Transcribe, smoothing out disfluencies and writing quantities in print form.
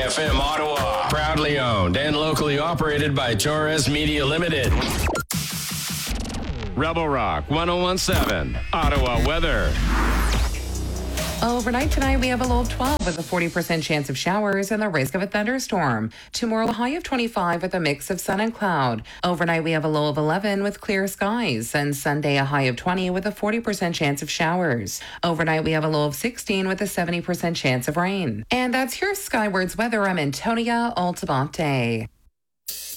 FM Ottawa. Proudly owned and locally operated by Torres Media Limited. Rebel Rock 1017, Ottawa weather. Overnight tonight, we have a low of 12 with a 40% chance of showers and the risk of a thunderstorm. Tomorrow, a high of 25 with a mix of sun and cloud. Overnight, we have a low of 11 with clear skies. And Sunday, a high of 20 with a 40% chance of showers. Overnight, we have a low of 16 with a 70% chance of rain. And that's your Skywards weather. I'm Antonia Altabate.